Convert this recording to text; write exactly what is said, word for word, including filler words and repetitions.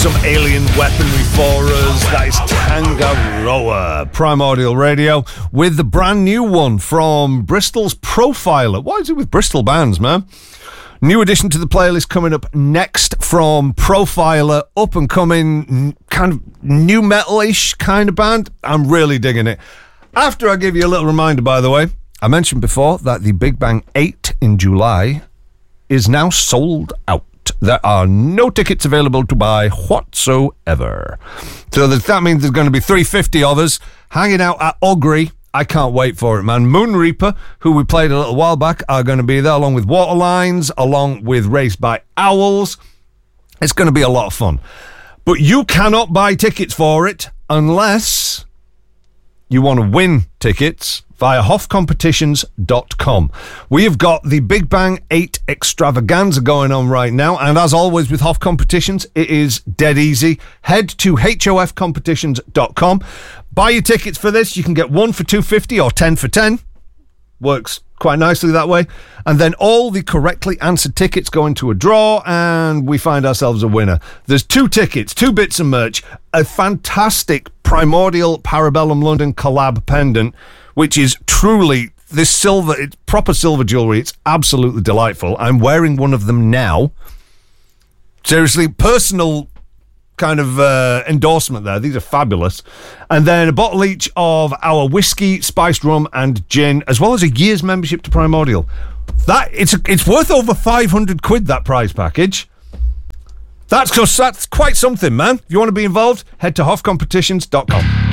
some alien weaponry for us. That is Tangaroa, Primordial Radio, with the brand new one from Bristol's Profiler. Why is it with Bristol bands, man? New addition to the playlist coming up next from Profiler, up and coming, kind of new metal-ish kind of band. I'm really digging it. After I give you a little reminder, by the way, I mentioned before that the Big Bang eight in July is now sold out. There are no tickets available to buy whatsoever. So that means there's going to be three hundred fifty of us hanging out at Ogre. I can't wait for it, man. Moon Reaper, who we played a little while back, are going to be there, along with Waterlines, along with Raised by Owls. It's going to be a lot of fun. But you cannot buy tickets for it unless you want to win tickets via hoff competitions dot com. We have got the Big Bang eight extravaganza going on right now, and as always with Hoff Competitions, it is dead easy. Head to hoff competitions dot com. Buy your tickets for this. You can get one for two hundred fifty or ten for ten. Works quite nicely that way. And then all the correctly answered tickets go into a draw, and we find ourselves a winner. There's two tickets, two bits of merch, a fantastic Primordial Parabellum London collab pendant, which is truly this silver, it's proper silver jewellery. It's absolutely delightful. I'm wearing one of them now. Seriously, personal kind of uh, endorsement there. These are fabulous. And then a bottle each of our whiskey, spiced rum and gin, as well as a year's membership to Primordial. That it's it's worth over five hundred quid, that prize package. That's, that's quite something, man. If you want to be involved, head to hoff competitions dot com.